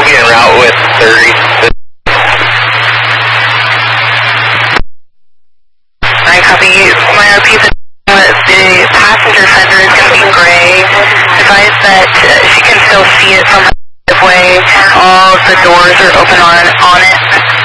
parking en route with 30. I copy. My repeat the passenger fender is going to be gray. Advise that she can still see it from the way. All of the doors are open on it.